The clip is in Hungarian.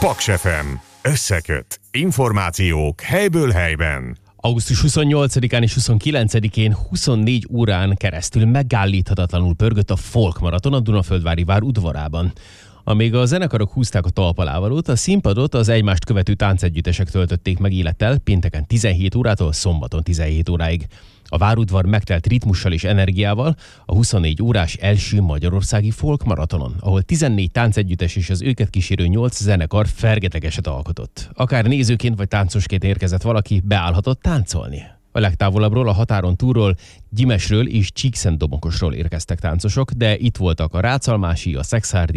Paks FM. Összeköt. Információk helyből helyben. Augusztus 28-án és 29-én 24 órán keresztül megállíthatatlanul pörgött a Folk Maraton a Dunaföldvári vár udvarában. Amíg a zenekarok húzták a talpalávalót, a színpadot az egymást követő táncegyüttesek töltötték meg élettel pénteken 17 órától szombaton 17 óráig. A várudvar megtelt ritmussal és energiával a 24 órás első magyarországi folk maratonon, ahol 14 táncegyüttes és az őket kísérő 8 zenekar fergetegeset alkotott. Akár nézőként vagy táncosként érkezett valaki, beállhatott táncolni. A legtávolabbról, a határon túlról, Gyimesről és Csíkszentdomokosról érkeztek táncosok, de itt voltak a rácalmási, a szekszárdi,